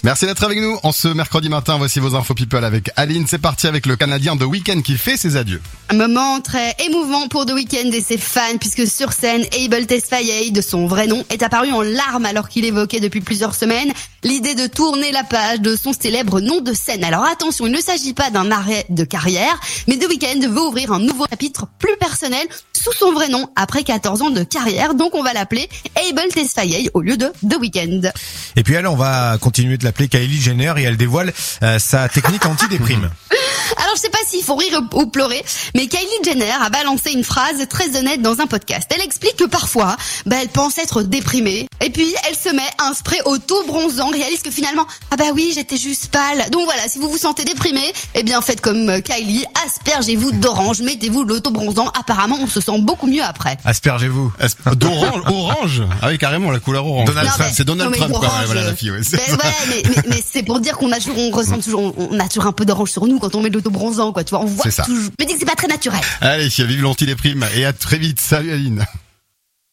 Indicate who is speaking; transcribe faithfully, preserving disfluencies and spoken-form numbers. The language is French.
Speaker 1: Merci d'être avec nous. En ce mercredi matin, voici vos infos people avec Aline. C'est parti avec le Canadien The Weeknd qui fait ses adieux.
Speaker 2: Un moment très émouvant pour The Weeknd et ses fans, puisque sur scène, Abel Tesfaye, de son vrai nom, est apparu en larmes alors qu'il évoquait depuis plusieurs semaines l'idée de tourner la page de son célèbre nom de scène. Alors attention, il ne s'agit pas d'un arrêt de carrière, mais The Weeknd veut ouvrir un nouveau chapitre plus personnel sous son vrai nom après quatorze ans de carrière. Donc on va l'appeler Abel Tesfaye au lieu de The Weeknd.
Speaker 3: Et puis elle, on va continuer de l'appeler Kylie Jenner et elle dévoile euh, sa technique anti-déprime.
Speaker 2: Alors je sais pas s'il faut rire ou pleurer, mais Kylie Jenner a balancé une phrase très honnête dans un podcast. Elle explique que parfois, bah, elle pense être déprimée, et puis elle se met un spray auto-bronzant, réalise que finalement, ah bah oui, j'étais juste pâle. Donc voilà, si vous vous sentez déprimé, eh bien faites comme Kylie, aspergez-vous d'orange, mettez-vous de l'auto-bronzant, apparemment on se sent beaucoup mieux après.
Speaker 3: Aspergez-vous.
Speaker 1: Asper- d'orange, orange. Ah oui, carrément, la couleur orange.
Speaker 3: Donald
Speaker 2: Non,
Speaker 3: Trump.
Speaker 2: mais-
Speaker 1: C'est Donald
Speaker 2: non, mais
Speaker 1: Trump, quoi.
Speaker 2: orange,
Speaker 1: Voilà la fille, ouais. C'est
Speaker 2: Ben
Speaker 1: ça.
Speaker 2: ouais, mais, mais, mais c'est pour dire qu'on a toujours, on ressent toujours, on a toujours un peu d'orange sur nous quand on met de l'auto-bronzant, quoi. Tu vois, on voit
Speaker 1: C'est ça.
Speaker 2: toujours. Mais dis que c'est pas très naturel.
Speaker 1: Allez, vive l'anti-déprime et à très vite. Salut Aline.